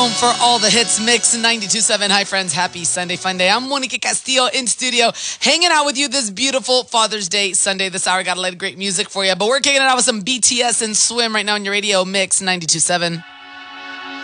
For all the hits, Mix 92.7. Hi, friends. Happy Sunday Fun Day. I'm Monica Castillo in studio, hanging out with you this beautiful Father's Day Sunday. This hour, got a lot of great music for you, but we're kicking it out with some BTS and Swim right now on your radio, Mix 92.7.